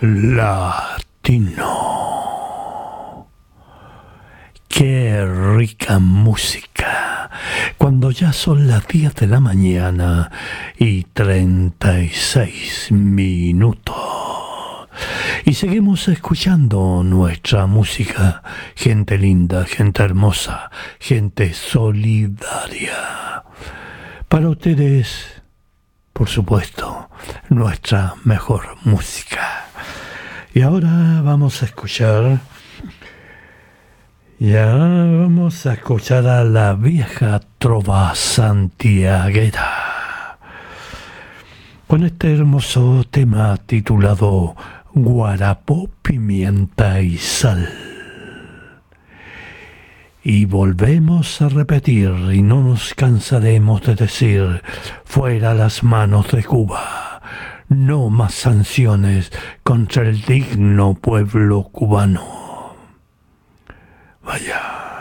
latino. Qué rica música. Cuando ya son las 10 de la mañana y 36 minutos. Y seguimos escuchando nuestra música. Gente linda, gente hermosa, gente solidaria. Para ustedes, por supuesto, nuestra mejor música. Y ahora vamos a escuchar a la vieja trova santiaguera con este hermoso tema titulado Guarapo, pimienta y sal. Y volvemos a repetir y no nos cansaremos de decir: fuera las manos de Cuba, no más sanciones contra el digno pueblo cubano. Vaya.